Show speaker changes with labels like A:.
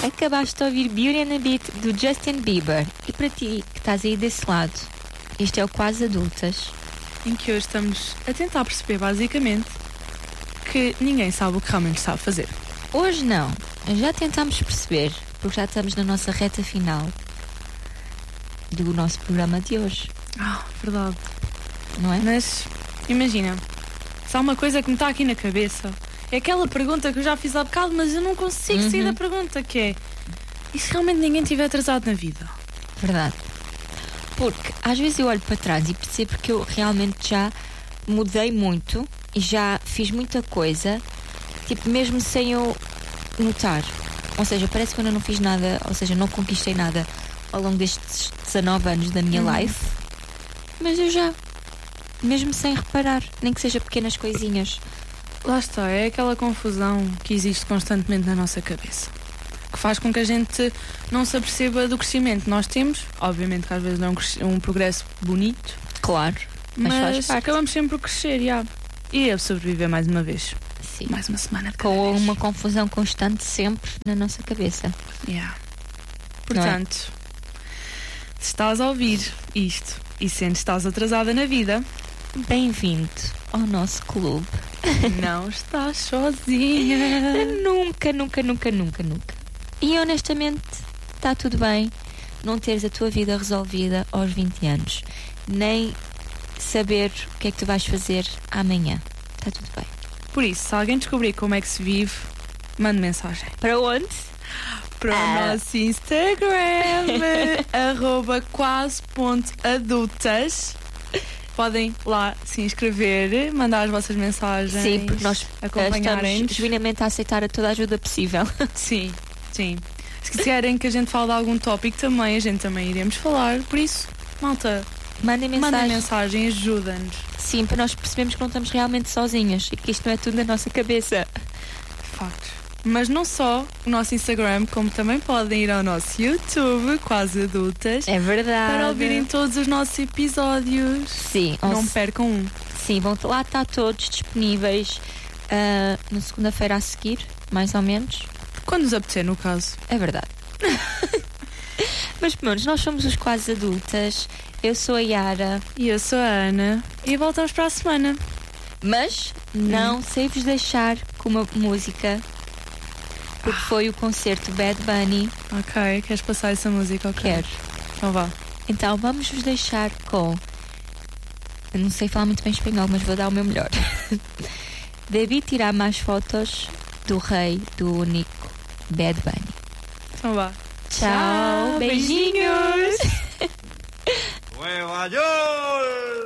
A: acabaste de ouvir Beauty and the Beat do Justin Bieber. E para ti, que estás aí desse lado, este é o Quase Adultas,
B: em que hoje estamos a tentar perceber, basicamente, que ninguém sabe o que realmente sabe fazer.
A: Hoje não, já tentámos perceber, porque já estamos na nossa reta final do nosso programa de hoje.
B: Verdade.
A: Não é?
B: Mas, imagina, se há uma coisa que me está aqui na cabeça, é aquela pergunta que eu já fiz há bocado, mas eu não consigo sair da pergunta, que é: e se realmente ninguém estiver atrasado na vida?
A: Verdade. Porque às vezes eu olho para trás e percebo que eu realmente já mudei muito e já fiz muita coisa, tipo, mesmo sem eu notar. Ou seja, parece que eu não fiz nada, ou seja, não conquistei nada ao longo destes 19 anos da minha life, mas eu já, mesmo sem reparar, nem que seja pequenas coisinhas.
B: Lá está, é aquela confusão que existe constantemente na nossa cabeça, que faz com que a gente não se aperceba do crescimento que nós temos. Obviamente que às vezes não é um progresso bonito,
A: Claro, mas faz
B: mas
A: parte.
B: acabamos sempre por crescer, e a sobreviver mais uma vez.
A: Sim.
B: Mais uma semana de cada
A: Com
B: vez.
A: uma confusão constante sempre na nossa cabeça.
B: Portanto, se estás a ouvir isto e sentes que estás atrasada na vida,
A: Bem-vindo ao nosso clube.
B: não estás sozinha.
A: Nunca, nunca, nunca, nunca, nunca. E honestamente, está tudo bem não teres a tua vida resolvida aos 20 anos, nem saber o que é que tu vais fazer amanhã. Está tudo bem.
B: Por isso, se alguém descobrir como é que se vive, mande mensagem
A: Para onde?
B: para o nosso Instagram, @quase.adultas. Podem lá se inscrever, mandar as vossas mensagens.
A: Sim, porque nós
B: acompanharem.
A: estamos genuinamente a aceitar a toda a ajuda possível.
B: Sim, sim. Se quiserem que a gente fale de algum tópico também, a gente também iremos falar. Por isso, malta,
A: Mandem
B: mandem
A: mensagem.
B: mensagem, ajuda-nos.
A: Sim, para nós percebermos que não estamos realmente sozinhas e que isto não é tudo na nossa cabeça.
B: Factos. Mas não só o nosso Instagram, como também podem ir ao nosso YouTube, Quase Adultas,
A: É verdade.
B: para ouvirem todos os nossos episódios.
A: Sim,
B: Não percam um.
A: sim, vão lá estar todos disponíveis na segunda-feira a seguir, mais ou menos.
B: Quando nos apetecer, no caso.
A: É verdade. Mas pronto, nós somos os Quase Adultas. Eu sou a Yara.
B: E eu sou a Ana. E voltamos para a semana.
A: Mas não sei vos deixar com uma música, porque foi o concerto Bad Bunny.
B: Ok, queres passar essa música? Ok.
A: Quero.
B: Então vá.
A: Então vamos vos deixar com... Eu não sei falar muito bem espanhol, mas vou dar o meu melhor. Devi tirar mais fotos do rei, do único Bad Bunny.
B: Então vá.
A: Tchau, beijinhos.
C: Nueva York.